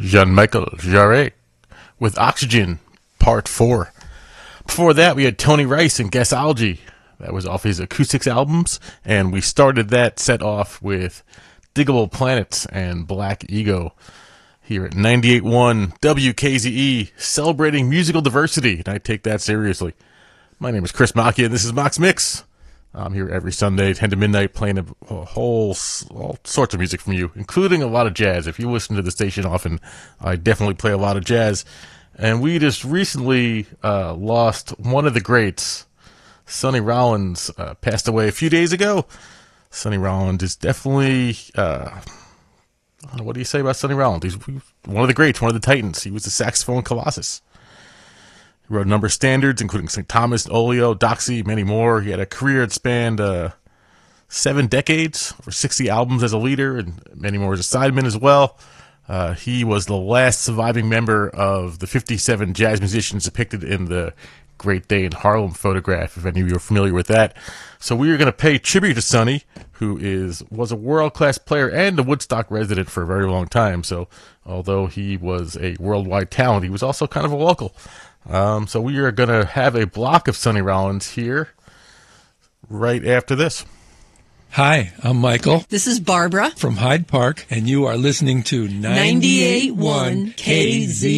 Jean-Michel Jarre with Oxygen, Part 4. Before that, we had Tony Rice and Gasology. That was off his Acoustics albums, and we started that set off with Diggable Planets and Black Ego here at 98.1 WKZE, celebrating musical diversity, and I take that seriously. My name is Chris Macchia, and this is Mox Mix. I'm here every Sunday, 10 to midnight, playing all sorts of music from you, including a lot of jazz. If you listen to the station often, I definitely play a lot of jazz. And we just recently lost one of the greats. Sonny Rollins passed away a few days ago. Sonny Rollins is definitely, what do you say about Sonny Rollins? He's one of the greats, one of the titans. He was the saxophone colossus. He wrote a number of standards, including St. Thomas, Olio, Doxy, many more. He had a career that spanned 7 decades, over 60 albums as a leader, and many more as a sideman as well. He was the last surviving member of the 57 jazz musicians depicted in the Great Day in Harlem photograph, if any of you are familiar with that. So we are going to pay tribute to Sonny, who was a world-class player and a Woodstock resident for a very long time. So although he was a worldwide talent, he was also kind of a local. So we are going to have a block of Sonny Rollins here right after this. Hi, I'm Michael. This is Barbara from Hyde Park, and you are listening to 98.1 KZ.